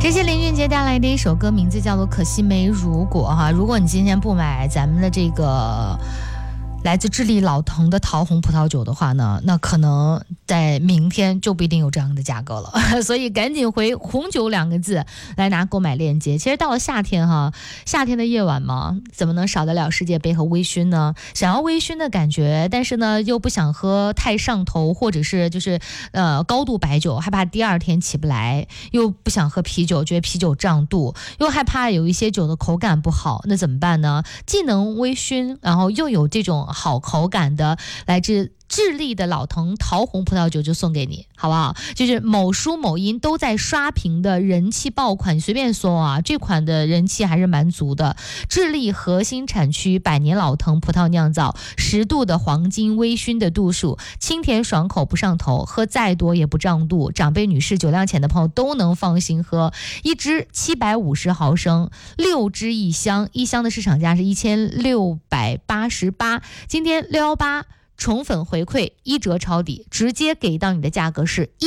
这是林俊杰带来的一首歌，名字叫做《可惜没如果》哈。如果你今天不买咱们的这个来自智利老藤的桃红葡萄酒的话呢，那可能在明天就不一定有这样的价格了所以赶紧回红酒2个字来拿购买链接。其实到了夏天哈，夏天的夜晚嘛，怎么能少得了世界杯和微醺呢？想要微醺的感觉，但是呢又不想喝太上头，或者是高度白酒，害怕第二天起不来，又不想喝啤酒，觉得啤酒胀肚，又害怕有一些酒的口感不好，那怎么办呢？既能微醺，然后又有这种好口感的来自智利的老藤桃红葡萄酒就送给你，好不好？就是某书某音都在刷屏的人气爆款，你随便搜啊，这款的人气还是蛮足的。智利核心产区100年老藤葡萄酿造，10度的黄金微醺的度数，清甜爽口不上头，喝再多也不胀肚，长辈女士酒量浅的朋友都能放心喝。一支750毫升，6支一箱，一箱的市场价是1688，今天618宠粉回馈1折抄底，直接给到你的价格是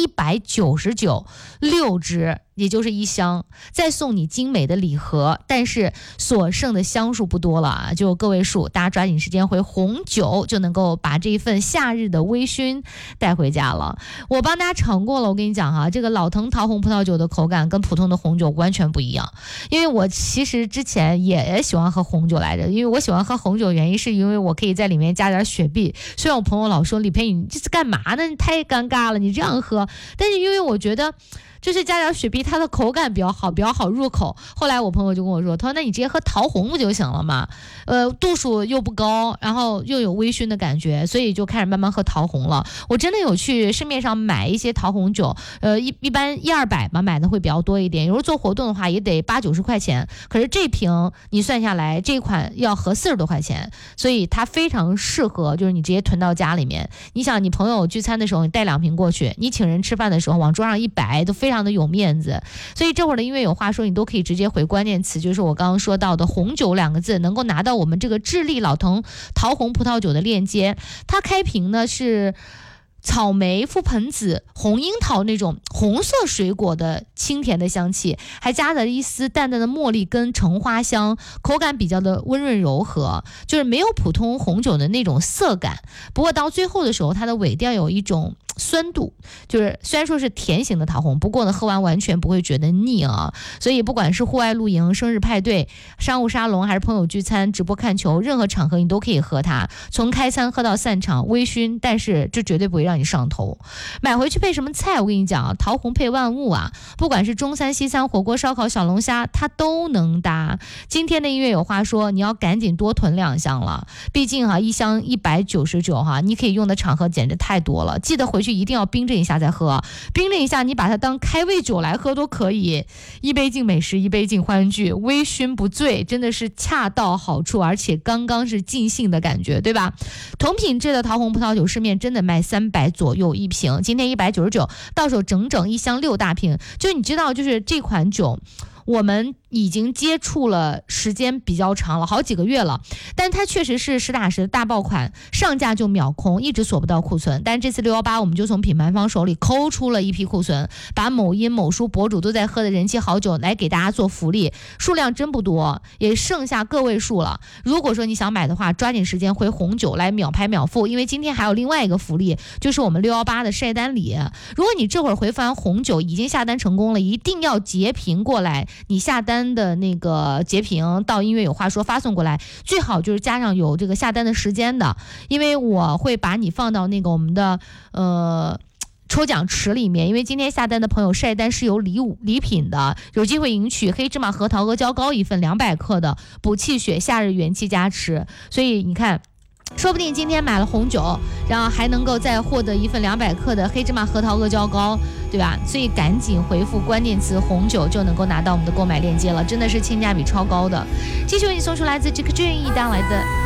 199，6支也就是一箱，再送你精美的礼盒，但是所剩的箱数不多了啊，就个位数，大家抓紧时间回红酒就能够把这一份夏日的微醺带回家了。我帮大家尝过了，我跟你讲哈，这个老藤桃红葡萄酒的口感跟普通的红酒完全不一样。因为我其实之前也喜欢喝红酒来着，因为我喜欢喝红酒原因是因为我可以在里面加点雪碧，虽然我朋友老说李培宇你这是干嘛呢，你太尴尬了，你这样喝，但是因为我觉得就是加点雪碧，它的口感比较好入口。后来我朋友就跟我说，他说那你直接喝桃红不就行了嘛？度数又不高，然后又有微醺的感觉，所以就开始慢慢喝桃红了。我真的有去市面上买一些桃红酒，一般100-200吧，买的会比较多一点。有时候做活动的话也得80-90块钱，可是这瓶你算下来，这款要合40多块钱，所以它非常适合，就是你直接囤到家里面。你想，你朋友聚餐的时候，你带2瓶过去，你请人吃饭的时候往桌上一摆，都非常的有面子。所以这会儿的音乐有话说，你都可以直接回关键词，就是我刚刚说到的红酒2个字，能够拿到我们这个智利老藤桃红葡萄酒的链接。它开瓶呢是草莓、覆盆子、红樱桃那种红色水果的清甜的香气，还加了一丝淡淡的茉莉跟橙花香，口感比较的温润柔和，就是没有普通红酒的那种涩感。不过到最后的时候，它的尾调有一种酸度，就是虽然说是甜型的桃红，不过呢喝完完全不会觉得腻啊。所以不管是户外露营、生日派对、商务沙龙，还是朋友聚餐、直播看球，任何场合你都可以喝它，从开餐喝到散场，微醺，但是这绝对不会让你上头。买回去配什么菜，我跟你讲啊，桃红配万物啊，不管是中餐、西餐、火锅、烧烤、小龙虾，它都能搭。今天的音乐有话说，你要赶紧多囤2箱了，毕竟一箱199哈，你可以用的场合简直太多了。记得回去一定要冰镇一下再喝，冰镇一下你把它当开胃酒来喝都可以。一杯敬美食，一杯敬欢聚，微醺不醉，真的是恰到好处，而且刚刚是尽兴的感觉，对吧？同品质的桃红葡萄酒市面真的卖300左右一瓶，今天199，到手整整一箱6大瓶。就你知道，就是这款酒我们已经接触了时间比较长了，好几个月了，但它确实是实打实的大爆款，上架就秒空，一直锁不到库存。但这次618我们就从品牌方手里抠出了一批库存，把某音某书博主都在喝的人气好酒来给大家做福利，数量真不多，也剩下个位数了。如果说你想买的话，抓紧时间回红酒来秒拍秒付，因为今天还有另外一个福利，就是我们618的晒单礼。如果你这会儿回翻红酒已经下单成功了，一定要截屏过来，你下单的那个截屏到音乐有话说发送过来，最好就是加上有这个下单的时间的，因为我会把你放到那个我们的抽奖池里面，因为今天下单的朋友晒单是有礼品的，有机会赢取黑芝麻核桃阿胶糕1份200克的，补气血，夏日元气加持。所以你看，说不定今天买了红酒，然后还能够再获得1份200克的黑芝麻核桃阿胶糕，对吧？所以赶紧回复关键词红酒就能够拿到我们的购买链接了，真的是性价比超高的。继续为你送出来自 Jack Dream 带来的